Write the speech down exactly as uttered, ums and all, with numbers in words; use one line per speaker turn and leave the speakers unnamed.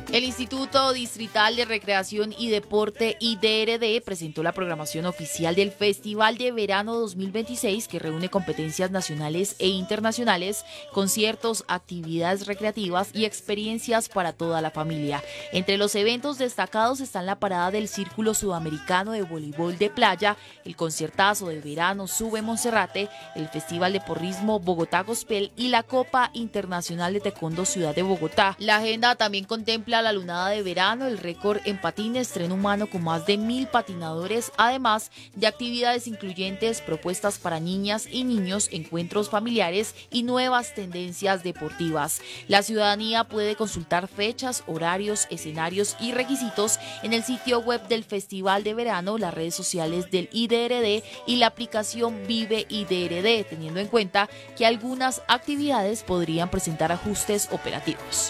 El Instituto Distrital de Recreación y Deporte I D R D presentó la programación oficial del Festival de Verano dos mil veintiséis, que reúne competencias nacionales e internacionales, conciertos, actividades recreativas y experiencias para toda la familia. Entre los eventos destacados están la parada del Círculo Sudamericano de Voleibol de Playa, el conciertazo de verano Sube Monserrate, el Festival de Porrismo Bogotá Gospel y la Copa Internacional de Taekwondo Ciudad de Bogotá. La agenda también contempla la lunada de verano, el récord en patines, tren humano con más de mil patinadores, además de actividades incluyentes, propuestas para niñas y niños, encuentros familiares y nuevas tendencias deportivas. La ciudadanía puede consultar fechas, horarios, escenarios y requisitos en el sitio web del Festival de Verano, las redes sociales del I D R D y la aplicación Vive I D R D, teniendo en cuenta que algunas actividades podrían presentar ajustes operativos.